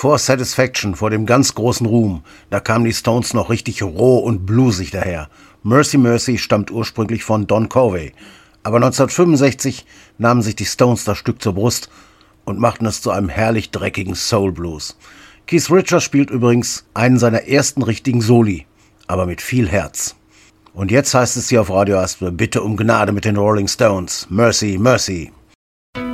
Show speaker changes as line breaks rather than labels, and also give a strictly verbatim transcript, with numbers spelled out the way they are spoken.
vor Satisfaction, vor dem ganz großen Ruhm, da kamen die Stones noch richtig roh und bluesig daher. Mercy Mercy stammt ursprünglich von Don Covey. Aber neunzehnhundertfünfundsechzig nahmen sich die Stones das Stück zur Brust und machten es zu einem herrlich dreckigen Soul Blues. Keith Richards spielt übrigens einen seiner ersten richtigen Soli, aber mit viel Herz. Und jetzt heißt es hier auf Radio Aspe, bitte um Gnade mit den Rolling Stones. Mercy, Mercy.